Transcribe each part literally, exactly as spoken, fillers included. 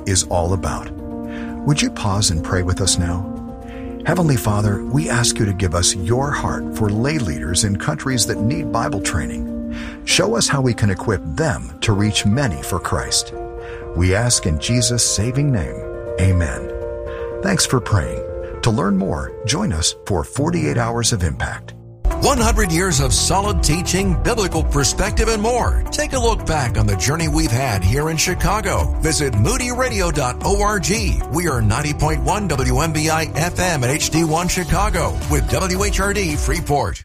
is all about. Would you pause and pray with us now? Heavenly Father, we ask you to give us your heart for lay leaders in countries that need Bible training. Show us how we can equip them to reach many for Christ. We ask in Jesus' saving name, amen. Thanks for praying. To learn more, join us for forty-eight hours of impact. one hundred years of solid teaching, biblical perspective, and more. Take a look back on the journey we've had here in Chicago. Visit moody radio dot org. We are ninety point one W M B I F M at H D one Chicago with W H R D Freeport.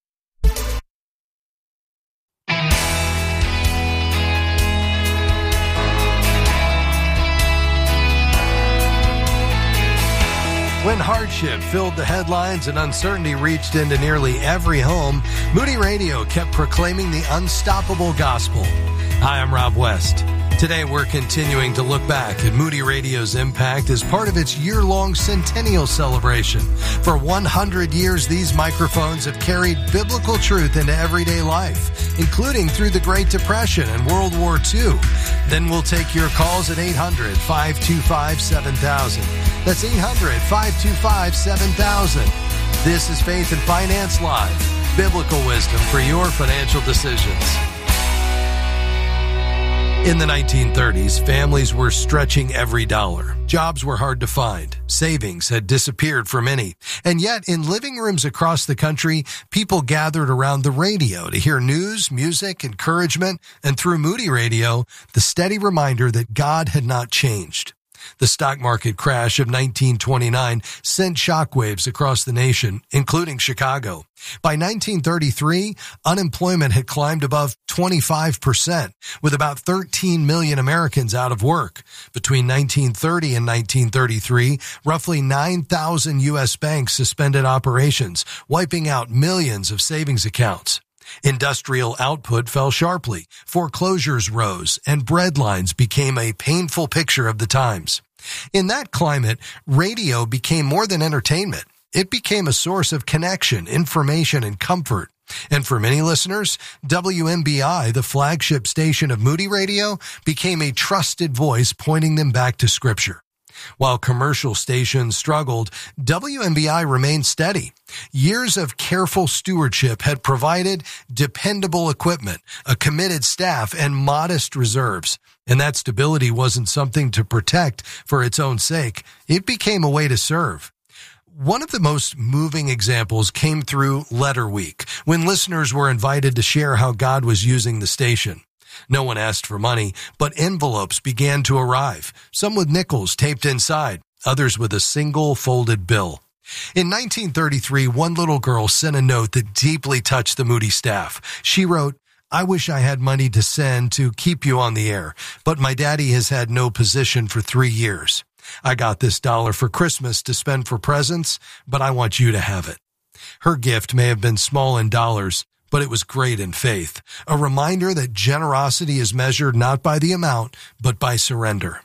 When hardship filled the headlines and uncertainty reached into nearly every home, Moody Radio kept proclaiming the unstoppable gospel. Hi, I'm Rob West. Today, we're continuing to look back at Moody Radio's impact as part of its year-long centennial celebration. For one hundred years, these microphones have carried biblical truth into everyday life, including through the Great Depression and World War Two. Then we'll take your calls at eight hundred, five two five, seven thousand. That's eight hundred, five two five, seven thousand. This is Faith and Finance Live, biblical wisdom for your financial decisions. In the nineteen thirties, families were stretching every dollar. Jobs were hard to find. Savings had disappeared for many. And yet, in living rooms across the country, people gathered around the radio to hear news, music, encouragement, and through Moody Radio, the steady reminder that God had not changed. The stock market crash of nineteen twenty-nine sent shockwaves across the nation, including Chicago. By nineteen thirty-three, unemployment had climbed above twenty-five percent, with about thirteen million Americans out of work. Between nineteen thirty and nineteen thirty-three, roughly nine thousand U S banks suspended operations, wiping out millions of savings accounts. Industrial output fell sharply, foreclosures rose, and breadlines became a painful picture of the times. In that climate, radio became more than entertainment. It became a source of connection, information, and comfort. And for many listeners, W M B I, the flagship station of Moody Radio, became a trusted voice pointing them back to Scripture. While commercial stations struggled, W M B I remained steady. Years of careful stewardship had provided dependable equipment, a committed staff, and modest reserves. And that stability wasn't something to protect for its own sake. It became a way to serve. One of the most moving examples came through Letter Week, when listeners were invited to share how God was using the station. No one asked for money, but envelopes began to arrive, some with nickels taped inside, others with a single folded bill. In nineteen thirty-three, one little girl sent a note that deeply touched the Moody staff. She wrote, "I wish I had money to send to keep you on the air, but my daddy has had no position for three years. I got this dollar for Christmas to spend for presents, but I want you to have it." Her gift may have been small in dollars, but it was great in faith, a reminder that generosity is measured not by the amount, but by surrender.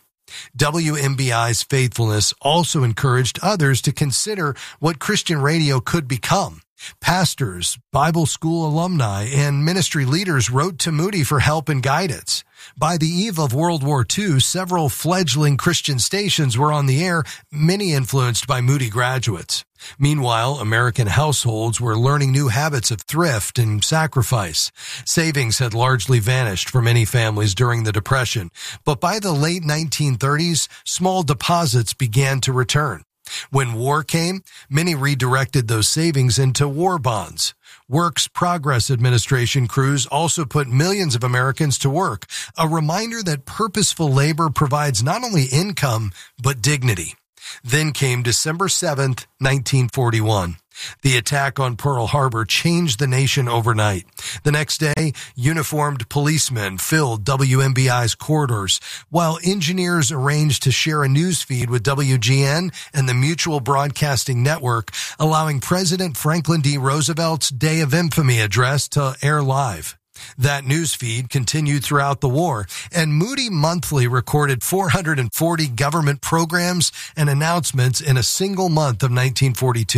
W M B I's faithfulness also encouraged others to consider what Christian radio could become. Pastors, Bible school alumni, and ministry leaders wrote to Moody for help and guidance. By the eve of World War Two, several fledgling Christian stations were on the air, many influenced by Moody graduates. Meanwhile, American households were learning new habits of thrift and sacrifice. Savings had largely vanished for many families during the Depression, but by the late nineteen thirties, small deposits began to return. When war came, many redirected those savings into war bonds. Works Progress Administration crews also put millions of Americans to work, a reminder that purposeful labor provides not only income, but dignity. Then came December seventh, nineteen forty-one. The attack on Pearl Harbor changed the nation overnight. The next day, uniformed policemen filled W M B I's corridors, while engineers arranged to share a news feed with W G N and the Mutual Broadcasting Network, allowing President Franklin D. Roosevelt's Day of Infamy address to air live. That news feed continued throughout the war, and Moody Monthly recorded four hundred forty government programs and announcements in a single month of nineteen forty-two.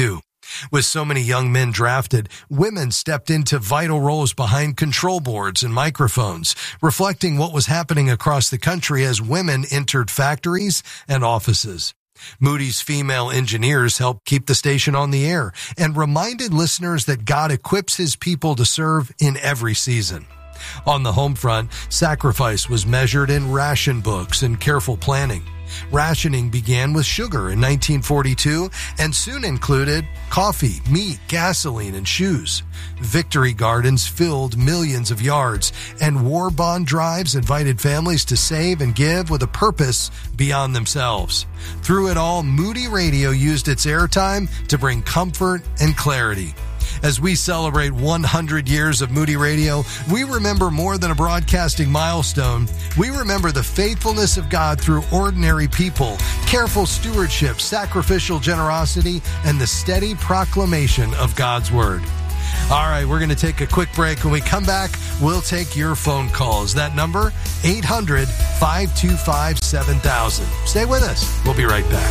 With so many young men drafted, women stepped into vital roles behind control boards and microphones, reflecting what was happening across the country as women entered factories and offices. Moody's female engineers helped keep the station on the air and reminded listeners that God equips his people to serve in every season. On the home front, sacrifice was measured in ration books and careful planning. Rationing began with sugar in nineteen forty-two and soon included coffee, meat, gasoline, and shoes. Victory gardens filled millions of yards, and war bond drives invited families to save and give with a purpose beyond themselves. Through it all, Moody Radio used its airtime to bring comfort and clarity. As we celebrate one hundred years of Moody Radio, we remember more than a broadcasting milestone. We remember the faithfulness of God through ordinary people, careful stewardship, sacrificial generosity, and the steady proclamation of God's Word. All right, we're going to take a quick break. When we come back, we'll take your phone calls. That number, eight hundred, five two five, seven thousand. Stay with us. We'll be right back.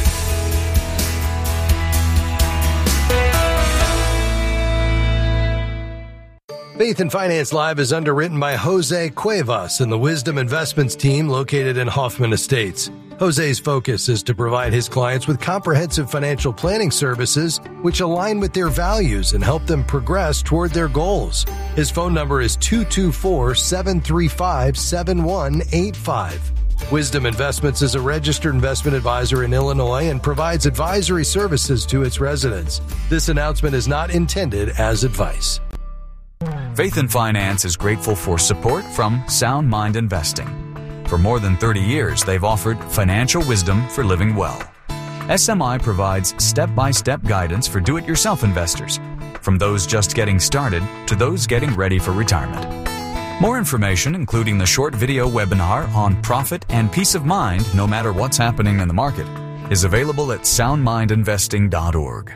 Faith and Finance Live is underwritten by Jose Cuevas and the Wisdom Investments team located in Hoffman Estates. Jose's focus is to provide his clients with comprehensive financial planning services which align with their values and help them progress toward their goals. His phone number is two two four, seven three five, seven one eight five. Wisdom Investments is a registered investment advisor in Illinois and provides advisory services to its residents. This announcement is not intended as advice. Faith and Finance is grateful for support from Sound Mind Investing. For more than thirty years, they've offered financial wisdom for living well. S M I provides step-by-step guidance for do-it-yourself investors, from those just getting started to those getting ready for retirement. More information, including the short video webinar on profit and peace of mind no matter what's happening in the market, is available at sound mind investing dot org.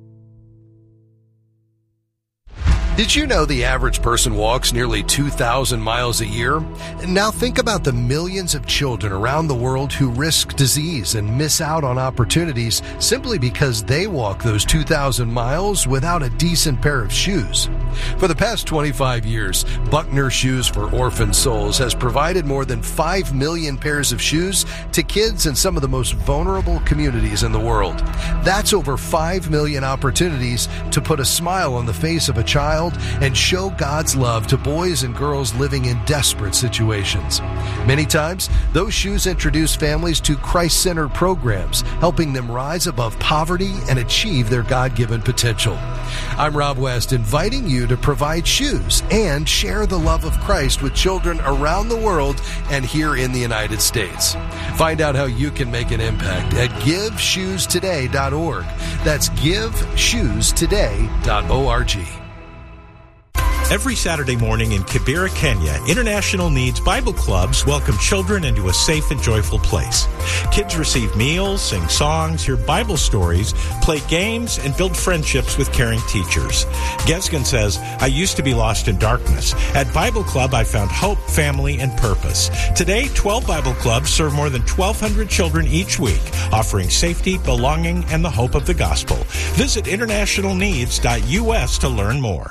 Did you know the average person walks nearly two thousand miles a year? Now think about the millions of children around the world who risk disease and miss out on opportunities simply because they walk those two thousand miles without a decent pair of shoes. For the past twenty-five years, Buckner Shoes for Orphan Souls has provided more than five million pairs of shoes to kids in some of the most vulnerable communities in the world. That's over five million opportunities to put a smile on the face of a child and show God's love to boys and girls living in desperate situations. Many times, those shoes introduce families to Christ-centered programs, helping them rise above poverty and achieve their God-given potential. I'm Rob West, inviting you to provide shoes and share the love of Christ with children around the world and here in the United States. Find out how you can make an impact at give shoes today dot org. That's give shoes today dot org. Every Saturday morning in Kibera, Kenya, International Needs Bible Clubs welcome children into a safe and joyful place. Kids receive meals, sing songs, hear Bible stories, play games, and build friendships with caring teachers. Gesgen says, I used to be lost in darkness. At Bible Club, I found hope, family, and purpose. Today, twelve Bible Clubs serve more than twelve hundred children each week, offering safety, belonging, and the hope of the gospel. Visit international needs dot U S to learn more.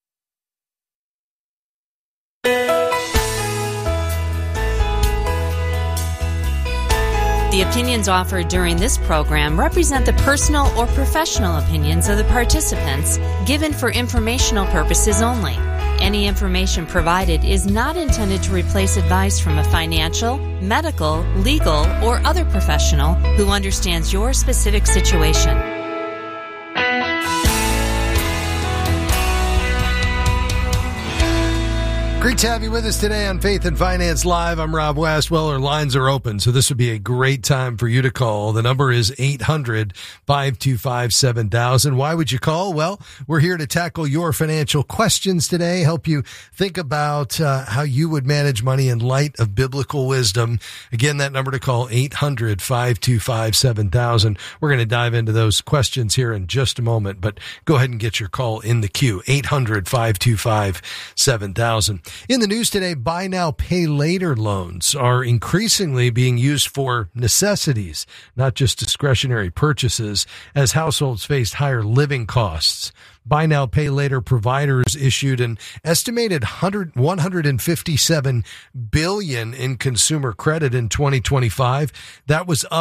The opinions offered during this program represent the personal or professional opinions of the participants, given for informational purposes only. Any information provided is not intended to replace advice from a financial, medical, legal, or other professional who understands your specific situation. Great to have you with us today on Faith and Finance Live. I'm Rob West. Well, our lines are open, so this would be a great time for you to call. The number is eight hundred, five two five, seven thousand. Why would you call? Well, we're here to tackle your financial questions today, help you think about uh, how you would manage money in light of biblical wisdom. Again, that number to call, eight hundred, five two five, seven thousand. We're going to dive into those questions here in just a moment, but go ahead and get your call in the queue, eight hundred, five two five, seven thousand. In the news today, buy now, pay later loans are increasingly being used for necessities, not just discretionary purchases, as households faced higher living costs. Buy now, pay later providers issued an estimated one hundred fifty-seven billion dollars in consumer credit in twenty twenty-five. That was up